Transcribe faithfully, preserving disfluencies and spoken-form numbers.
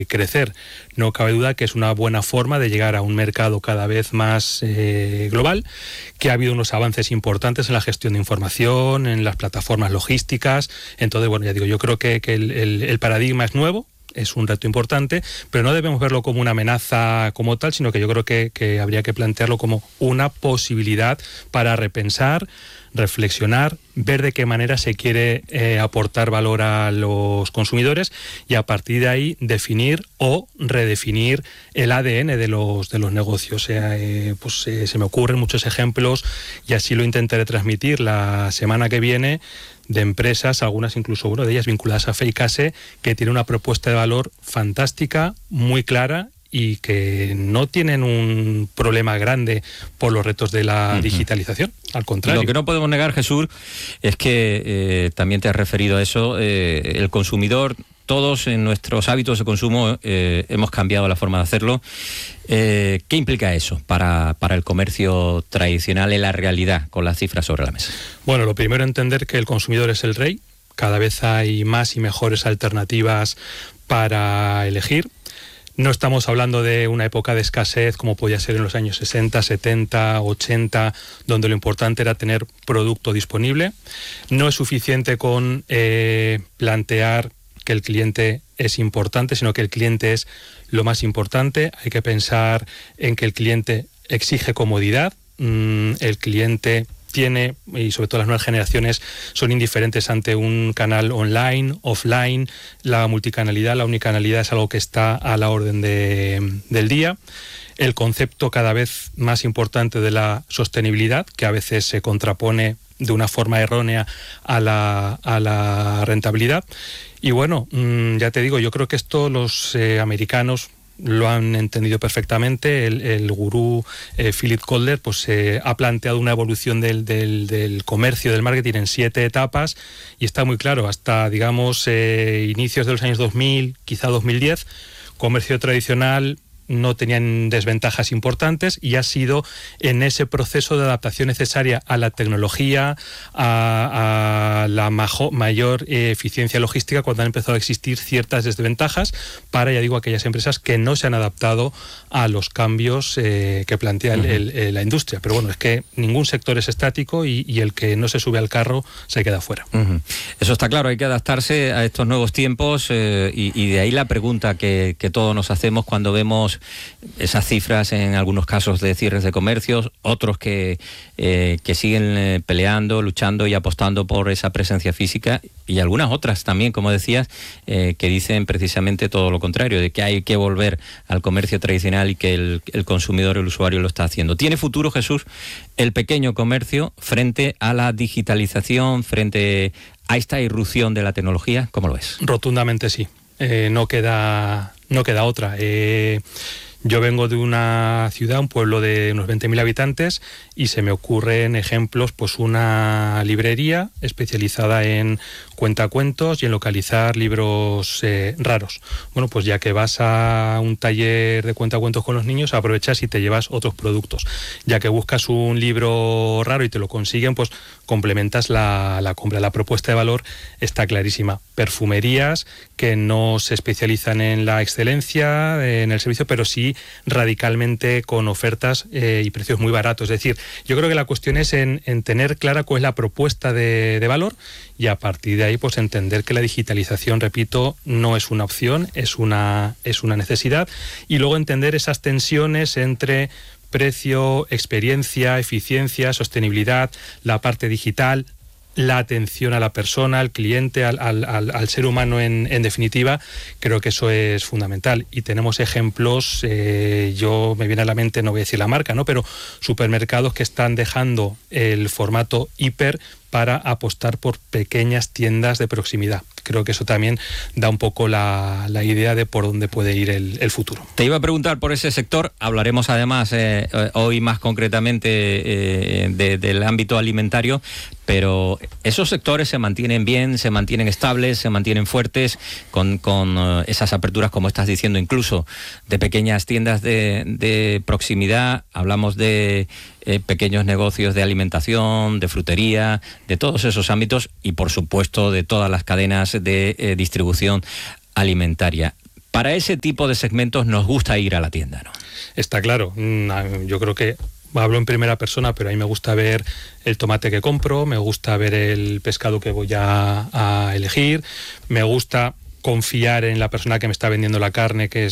crecer. No cabe duda que es una buena forma de llegar a un mercado cada vez más eh, global, que ha habido unos avances importantes en la gestión de información, en las plataformas logísticas. Entonces, bueno, ya digo, yo creo que, que el, el, el paradigma es nuevo, es un reto importante, pero no debemos verlo como una amenaza como tal, sino que yo creo que, que habría que plantearlo como una posibilidad para repensar, reflexionar, ver de qué manera se quiere eh, aportar valor a los consumidores y a partir de ahí definir o redefinir el A D N de los de los negocios. O sea, eh, pues eh, se me ocurren muchos ejemplos y así lo intentaré transmitir la semana que viene, de empresas, algunas incluso, bueno, de ellas vinculadas a Feicase, que tiene una propuesta de valor fantástica, muy clara y que no tienen un problema grande por los retos de la uh-huh. digitalización, al contrario. Lo que no podemos negar, Jesús, es que eh, también te has referido a eso, eh, el consumidor, todos en nuestros hábitos de consumo eh, hemos cambiado la forma de hacerlo. Eh, ¿Qué implica eso para, para el comercio tradicional en la realidad, con las cifras sobre la mesa? Bueno, lo primero, entender que el consumidor es el rey. Cada vez hay más y mejores alternativas para elegir. No estamos hablando de una época de escasez como podía ser en los años sesenta, setenta, ochenta, donde lo importante era tener producto disponible. No es suficiente con eh, plantear que el cliente es importante, sino que el cliente es lo más importante. Hay que pensar en que el cliente exige comodidad, mm, el cliente tiene, y sobre todo las nuevas generaciones son indiferentes ante un canal online, offline. La multicanalidad, la unicanalidad es algo que está a la orden de, del día. El concepto cada vez más importante de la sostenibilidad, que a veces se contrapone de una forma errónea a la, a la rentabilidad. Y bueno, mmm, ya te digo, yo creo que esto los eh, americanos lo han entendido perfectamente. El, el gurú eh, Philip Kotler pues, eh, ha planteado una evolución del, del, del comercio, del marketing en siete etapas y está muy claro, hasta digamos eh, inicios de los años dos mil, quizá dos mil diez, comercio tradicional no tenían desventajas importantes y ha sido en ese proceso de adaptación necesaria a la tecnología, a, a la majo, mayor eh, eficiencia logística, cuando han empezado a existir ciertas desventajas para, ya digo, aquellas empresas que no se han adaptado a los cambios eh, que plantea el, el, el, la industria. Pero bueno, es que ningún sector es estático y, y el que no se sube al carro se queda fuera. Uh-huh. Eso está claro, hay que adaptarse a estos nuevos tiempos eh, y, y de ahí la pregunta que, que todos nos hacemos cuando vemos esas cifras en algunos casos de cierres de comercios, otros que, eh, que siguen eh, peleando, luchando y apostando por esa presencia física, y algunas otras también, como decías, eh, que dicen precisamente todo lo contrario, de que hay que volver al comercio tradicional y que el, el consumidor, el usuario lo está haciendo. ¿Tiene futuro, Jesús, el pequeño comercio frente a la digitalización, frente a esta irrupción de la tecnología? ¿Cómo lo ves? Rotundamente sí. Eh, no queda no queda otra. Eh, yo vengo de una ciudad, un pueblo de unos veinte mil habitantes, y se me ocurren ejemplos, pues una librería especializada en cuentacuentos y en localizar libros eh, raros. Bueno, pues ya que vas a un taller de cuentacuentos con los niños, aprovechas y te llevas otros productos. Ya que buscas un libro raro y te lo consiguen, pues complementas la, la compra. La propuesta de valor está clarísima. Perfumerías que no se especializan en la excelencia, en el servicio, pero sí radicalmente con ofertas eh, y precios muy baratos. Es decir, yo creo que la cuestión es en, en tener clara cuál es la propuesta de, de valor y a partir de ahí pues entender que la digitalización, repito, no es una opción, es una, es una necesidad, y luego entender esas tensiones entre precio, experiencia, eficiencia, sostenibilidad, la parte digital, la atención a la persona, al cliente, al, al, al, al ser humano en, en definitiva. Creo que eso es fundamental y tenemos ejemplos, eh, yo me viene a la mente, no voy a decir la marca, ¿no? Pero supermercados que están dejando el formato hiper para apostar por pequeñas tiendas de proximidad. Creo que eso también da un poco la, la idea de por dónde puede ir el, el futuro. Te iba a preguntar por ese sector, hablaremos además eh, hoy más concretamente eh, de, del ámbito alimentario, pero esos sectores se mantienen bien, se mantienen estables, se mantienen fuertes, con, con uh, esas aperturas, como estás diciendo, incluso de pequeñas tiendas de, de proximidad. Hablamos de eh, pequeños negocios de alimentación, de frutería, de todos esos ámbitos y, por supuesto, de todas las cadenas de eh, distribución alimentaria. Para ese tipo de segmentos nos gusta ir a la tienda, ¿no? Está claro. Yo creo que hablo en primera persona, pero a mí me gusta ver el tomate que compro, me gusta ver el pescado que voy a, a elegir, me gusta confiar en la persona que me está vendiendo la carne, que es